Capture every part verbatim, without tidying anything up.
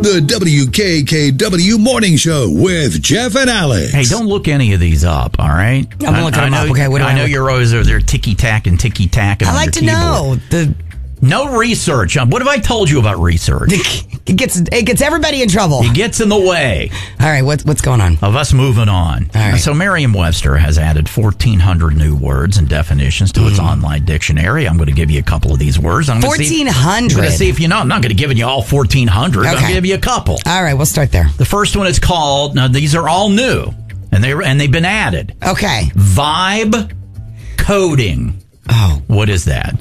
The W K K W Morning Show with Jeff and Alex. Hey, don't look any of these up, all right? I'm going to look them know, up. Okay, what do I, I know look? you're always over there ticky-tack and ticky-tack. I like to know. The No research. What have I told you about research? It gets it gets everybody in trouble. It gets in the way. All right, what's what's going on? Of us moving on. All right. So Merriam-Webster has added fourteen hundred new words and definitions to its online dictionary. I'm going to give you a couple of these words. I'm gonna see- fourteen hundred? I'm going to see if you know. I'm not going to give you all fourteen hundred. Okay. I'll give you a couple. All right, we'll start there. The first one is called, now these are all new, and, they, and they've been added. Okay. Vibe coding. Oh. What is that?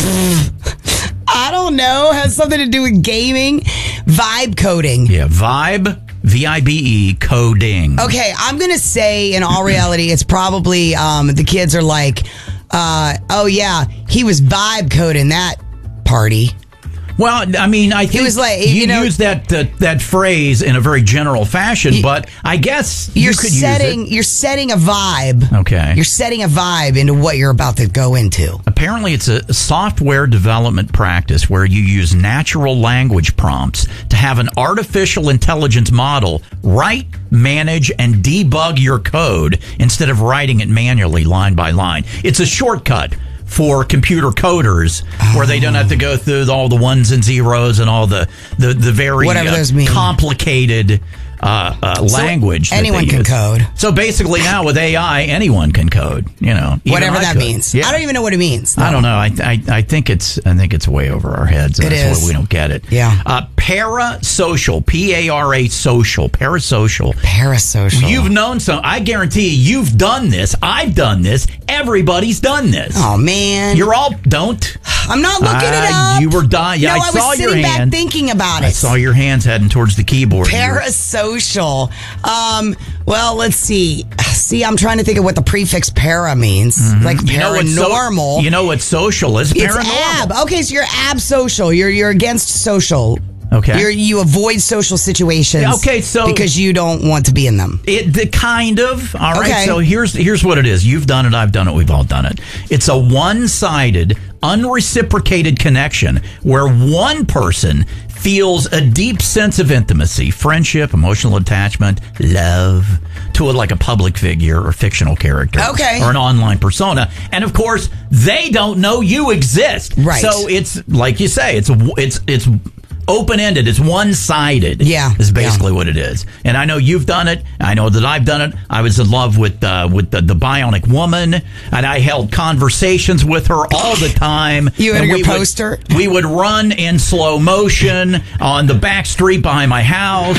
I don't know. Has something to do with gaming. Vibe coding. Yeah, vibe, V I B E, coding. Okay, I'm going to say in all reality, it's probably um, the kids are like, uh, oh, yeah, he was vibe coding that party. Well, I mean, I think was like, you, you know- use that uh, that phrase in a very general fashion, You- but I guess You're you could setting use it. you're setting a vibe. Okay. You're setting a vibe into what you're about to go into. Apparently, it's a software development practice where you use natural language prompts to have an artificial intelligence model write, manage, and debug your code instead of writing it manually line by line. It's a shortcut for computer coders where they don't have to go through all the ones and zeros and all the, the, the very Whatever uh, those mean. complicated uh, uh, So language. that anyone they can use. code. So basically now with A I, anyone can code, you know. even Whatever I that could. means. Yeah. I don't even know what it means. I don't know. I, I I think it's I think it's way over our heads. And It that's is. why we don't get it. Yeah. Uh, parasocial, P A R A social, parasocial. Parasocial. You've known some. I guarantee you, you've done this. I've done this. Everybody's done this. Oh, man. You're all don't. I'm not looking it Ah, up. you were dying. Yeah, no, I I, saw was your sitting hand. back thinking about it. I saw your hands heading towards the keyboard. You were- Parasocial. Um, well, let's see. See, I'm trying to think of what the prefix para means. Like You know what so- paranormal. you know what social is? it's Paranormal. ab. Okay, so you're absocial. You're you're against social. Okay. You're, you avoid social situations. Yeah, okay, so- because you don't want to be in them. It the kind of all right. Okay. So here's here's what it is. You've done it. I've done it. We've all done it. It's a one-sided, unreciprocated connection where one person feels a deep sense of intimacy, friendship, emotional attachment, love to a, like a public figure or fictional character, Okay. or an online persona, and of course they don't know you exist. Right. So it's like you say. It's it's it's. Open-ended. It's one-sided. Yeah, Is basically what it is. And I know you've done it. I know that I've done it. I was in love with uh, with the, the Bionic Woman, and I held conversations with her all the time. You had and your we poster? Would, we would run in slow motion on the back street behind my house.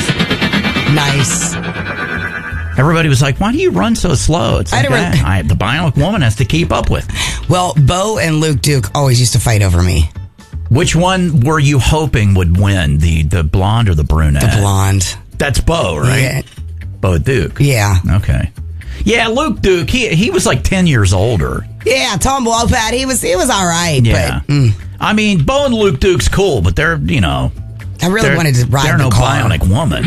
Nice. Everybody was like, "Why do you run so slow?" It's I like, don't- I, the Bionic Woman has to keep up with. Well, Bo and Luke Duke always used to fight over me. Which one were you hoping would win, the the blonde or the brunette? The blonde. That's Bo, right? Yeah. Bo Duke. Yeah. Okay. Yeah, Luke Duke. He he was like ten years older. Yeah, Tom Wopat, he was he was all right. Yeah. But mm, I mean, Bo and Luke Duke's cool, but they're you know. I really they're- wanted to ride They're the no car. Bionic Woman.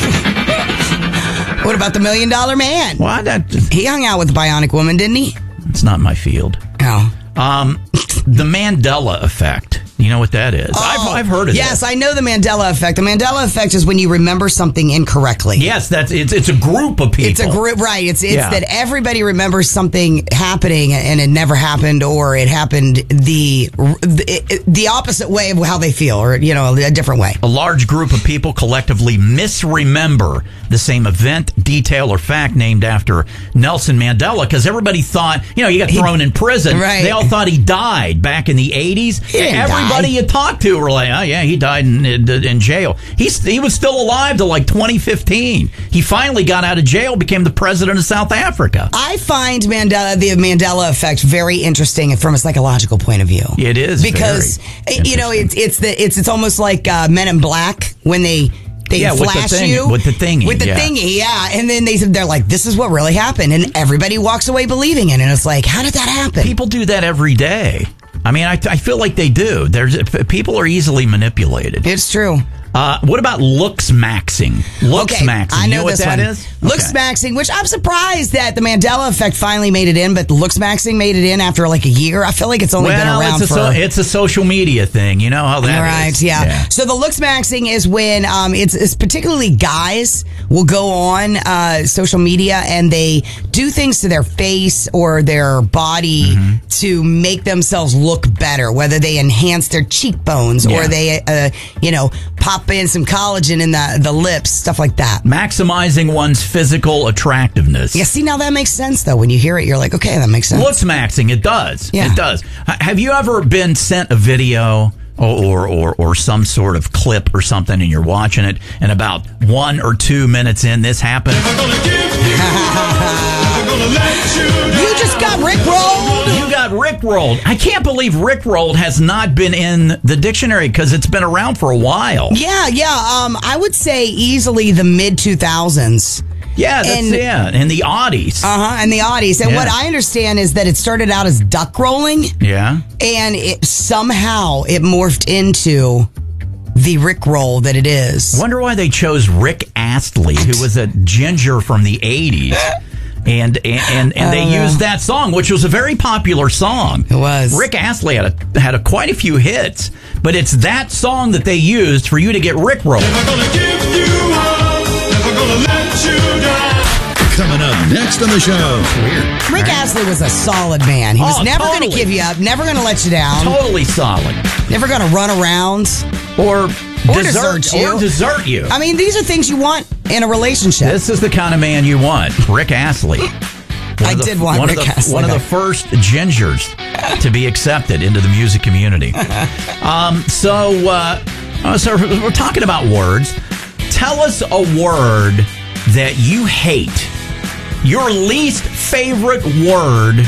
What about the Million Dollar Man? Why that? He hung out with the Bionic Woman, didn't he? It's not my field. Oh. Um, the Mandela effect. You know what that is? I've I've heard of Yes, that. I know the Mandela effect. The Mandela effect is when you remember something incorrectly. Yes, that's it's it's a group of people. It's a group, right? It's it's Yeah. that everybody remembers something happening and it never happened, or it happened the the, the opposite way of how they feel, or you know, a different way. A large group of people collectively misremember the same event, detail, or fact named after Nelson Mandela because everybody thought, you know, you got thrown in prison. Right. They all thought he died back in the eighties. didn't Everybody die. you talked to were like, oh, yeah, he died in, in, in jail. He's, he was still alive till like twenty fifteen. He finally got out of jail, became the president of South Africa. I find Mandela the Mandela effect very interesting from a psychological point of view. It is because very you know it's it's the it's it's almost like uh, Men in Black when they. They Yeah, with the flash thing- you with the thingy, with the yeah. thingy, yeah. And then they they're like, "This is what really happened," and everybody walks away believing it. And it's like, how did that happen? People do that every day. I mean, I, I feel like they do. There's people are easily manipulated. It's true. Uh, what about looks maxing? Looks okay, maxing. I know, you know what this that one. is? Looks Okay. maxing, which I'm surprised that the Mandela effect finally made it in, but looks maxing made it in after like a year. I feel like it's only well, been around it's a, for. so, it's a social media thing. You know how that Right, is. yeah. So the looks maxing is when um, it's, it's particularly guys will go on uh, social media and they do things to their face or their body Mm-hmm. to make themselves look better, whether they enhance their cheekbones Yeah. or they, uh, you know, pop in some collagen in the, the lips, stuff like that. Maximizing one's physical attractiveness. Yeah, see, now that makes sense, though. When you hear it, you're like, okay, that makes sense. Looks maxing. It does. Yeah. It does. H- Have you ever been sent a video or, or or some sort of clip or something and you're watching it and about one or two minutes in this happened? You just got rickrolled. You got rickrolled. I can't believe rickrolled has not been in the dictionary because it's been around for a while. Yeah, yeah. Um, I would say easily the mid two thousands. Yeah, that's And- yeah. And the oddies. Uh huh. And the oddies. And Yeah. what I understand is that it started out as duck rolling, yeah. and it somehow it morphed into the rickroll that it is. Wonder why they chose Rick Astley, who was a ginger from the eighties. And and and, and they used that song, which was a very popular song. It was. Rick Astley had a, had a, quite a few hits, but it's that song that they used for you to get rickrolled. Never gonna give you up, never gonna let you down. Coming up next on the show. Rick Astley was a solid man. He was Oh, never going to totally. give you up, never going to let you down, Totally solid. never going to run around. Or, Or desert, desert you. Or desert you. I mean, these are things you want in a relationship. This is the kind of man you want, Rick Astley. One I of the- did want one Rick of the, Astley, One of though. the first gingers to be accepted into the music community. Um, so, uh, uh, so we're talking about words. Tell us a word that you hate. Your least favorite word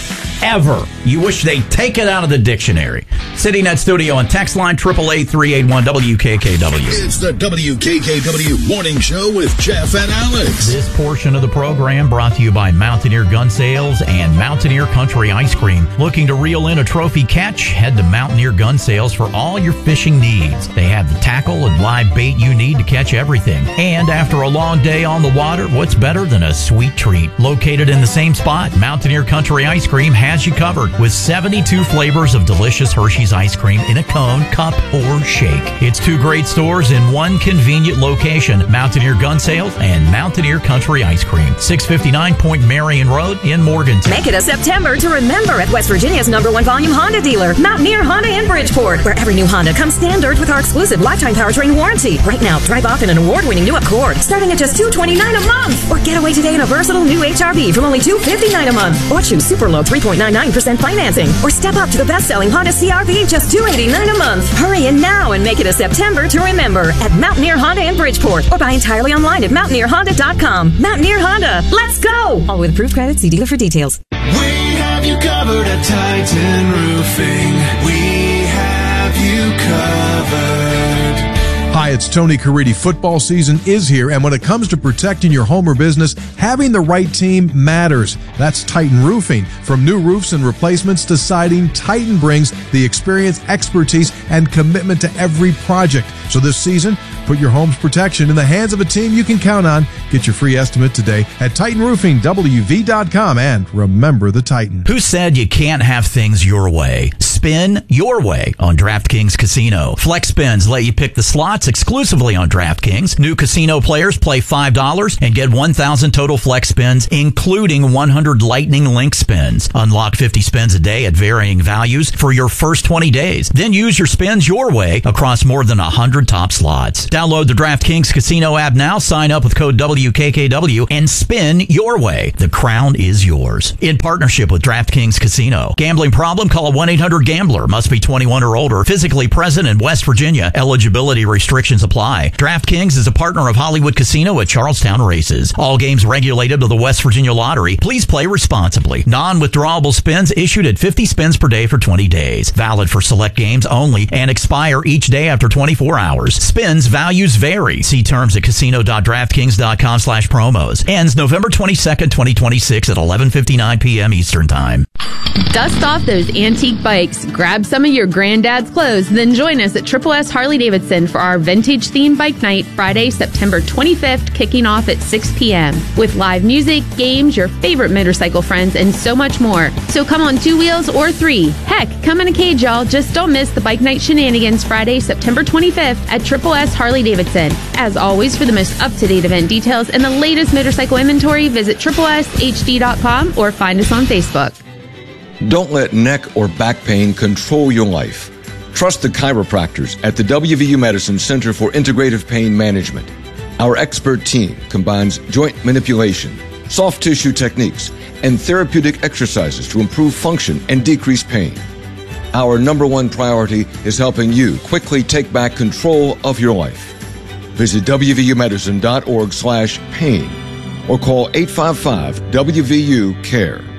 ever. You wish they'd take it out of the dictionary. Sitting at studio on text line triple eight three eight one W K K W. It's the W K K W Morning Show with Jeff and Alex. This portion of the program brought to you by Mountaineer Gun Sales and Mountaineer Country Ice Cream. Looking to reel in a trophy catch? Head to Mountaineer Gun Sales for all your fishing needs. They have the tackle and live bait you need to catch everything. And after a long day on the water, what's better than a sweet treat? Located in the same spot, Mountaineer Country Ice Cream has you covered with seventy-two flavors of delicious Hershey's ice cream in a cone, cup, or shake. It's two great stores in one convenient location, Mountaineer Gun Sales and Mountaineer Country Ice Cream, six fifty-nine Point Marion Road in Morganton. Make it a September to remember at West Virginia's number one volume Honda dealer, Mountaineer Honda in Bridgeport, where every new Honda comes standard with our exclusive lifetime powertrain warranty. Right now, drive off in an award-winning new Accord, starting at just two hundred twenty-nine dollars a month. Or get away today in a versatile new H R V from only two hundred fifty-nine dollars a month. Or choose super low three point nine nine percent financing. Or step up to the best-selling Honda C R V, just two hundred eighty-nine dollars a month. Hurry in now and make it a September to remember at Mountaineer Honda in Bridgeport. Or buy entirely online at mountaineer honda dot com. Mountaineer Honda, let's go! All with approved credit, see dealer for details. We have you covered at Titan Roofing. We have you covered. Hi, it's Tony Caridi. Football season is here, and when it comes to protecting your home or business, having the right team matters. That's Titan Roofing. From new roofs and replacements to siding, Titan brings the experience, expertise, and commitment to every project. So this season, put your home's protection in the hands of a team you can count on. Get your free estimate today at Titan Roofing W V dot com, and remember the Titan. Who said you can't have things your way? Spin your way on DraftKings Casino. Flex spins let you pick the slots exclusively on DraftKings. New casino players play five dollars and get one thousand total flex spins, including one hundred Lightning Link spins. Unlock fifty spins a day at varying values for your first twenty days. Then use your spins your way across more than one hundred top slots. Download the DraftKings Casino app now, sign up with code W K K W, and spin your way. The crown is yours. In partnership with DraftKings Casino. Gambling problem? Call one eight hundred gambler. Must be twenty-one or older. Physically present in West Virginia. Eligibility restrictions apply. DraftKings is a partner of Hollywood Casino at Charlestown Races. All games regulated to the West Virginia Lottery. Please play responsibly. Non-withdrawable spins issued at fifty spins per day for twenty days. Valid for select games only and expire each day after twenty-four hours. Spins values vary. See terms at casino dot draftkings dot com slash promos. Ends November twenty-second, twenty twenty-six at eleven fifty-nine p.m. Eastern Time. Dust off those antique bikes, grab some of your granddad's clothes, then join us at Triple S Harley-Davidson for our vintage-themed bike night Friday, September twenty-fifth, kicking off at six p.m. with live music, games, your favorite motorcycle friends, and so much more. So come on two wheels or three. Heck, come in a cage, y'all. Just don't miss the bike night shenanigans Friday, September twenty-fifth at Triple S Harley-Davidson. As always, for the most up-to-date event details and the latest motorcycle inventory, visit triple s h d dot com or find us on Facebook. Don't let neck or back pain control your life. Trust the chiropractors at the W V U Medicine Center for Integrative Pain Management. Our expert team combines joint manipulation, soft tissue techniques, and therapeutic exercises to improve function and decrease pain. Our number one priority is helping you quickly take back control of your life. Visit w v u medicine dot org slash pain or call eight five five W V U CARE.